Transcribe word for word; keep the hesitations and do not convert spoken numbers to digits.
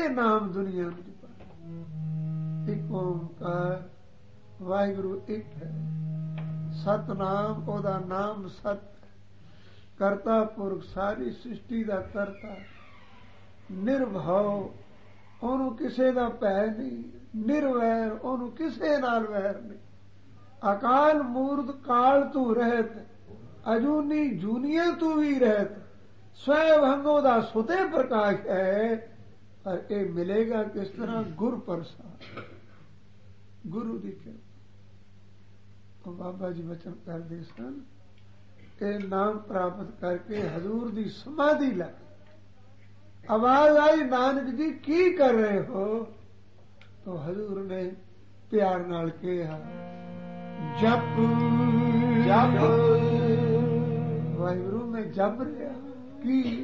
ਇਹ ਨਾਮ ਦੁਨੀਆ ਨੂੰ ਜਪਾਇਆ। ਇੱਕ ਓਂਕਾਰ ਵਾਹਿਗੁਰੂ ਇੱਕ ਹੈ। ਸਤਨਾਮ ਉਹਦਾ ਨਾਮ ਸਤ, ਕਰਤਾ ਪੁਰਖ, ਸਾਰੀ ਸ੍ਰਿਸ਼ਟੀ ਦਾ ਕਰਤਾ, ਨਿਰਭਉ, ਉਹਨੂੰ ਕਿਸੇ ਦਾ ਭੈ ਨਹੀਂ, ਨਿਰਵੈਰ, ਉਹਨੂੰ ਕਿਸੇ ਨਾਲ ਵੈਰ ਨਹੀਂ, ਅਕਾਲ ਮੂਰਤ ਕਾਲ ਤੂੰ ਰਹਿਤ, ਅਜੂਨੀ ਜੂਨੀਏ ਤੂੰ ਵੀ ਰਹਿਤ, ਸਵੈ ਭੰਗੋ ਦਾ ਸੁਤੇ ਪ੍ਰਕਾਸ਼ ਹੈ। ਪਰ ਇਹ ਮਿਲੇਗਾ ਕਿਸ ਤਰ੍ਹਾਂ? ਗੁਰ ਪ੍ਰਸਾਦ, ਗੁਰੂ ਦੀ ਕਿਰਪਾ। ਬਾਬਾ ਜੀ ਬਚਨ ਕਰਦੇ ਸਨ, ਇਹ ਨਾਮ ਪ੍ਰਾਪਤ ਕਰਕੇ ਹਜ਼ੂਰ ਦੀ ਸਮਾਧੀ ਲੱਗ। ਆਵਾਜ਼ ਆਈ, ਨਾਨਕ ਜੀ ਕੀ ਕਰ ਰਹੇ ਹੋ? तो हजूर ने प्यार नाल कहा, जप जप वाहिगुरू में जप रहा की